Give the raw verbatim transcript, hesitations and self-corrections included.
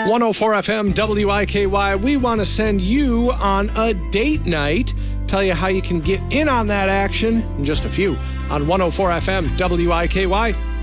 one oh four F M W I K Y. We want to send you on a date night. Tell you how you can get in on that action in just a few on one oh four F M W I K Y.